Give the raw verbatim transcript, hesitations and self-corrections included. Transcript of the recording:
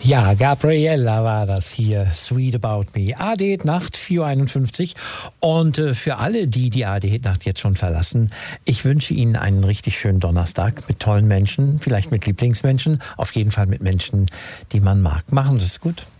Ja, Gabriella war das hier, Sweet About Me. A D Nacht, vier Uhr einundfünfzig. Und äh, für alle, die die A D Nacht jetzt schon verlassen, ich wünsche Ihnen einen richtig schönen Donnerstag mit tollen Menschen, vielleicht mit Lieblingsmenschen, auf jeden Fall mit Menschen, die man mag. Machen Sie es gut.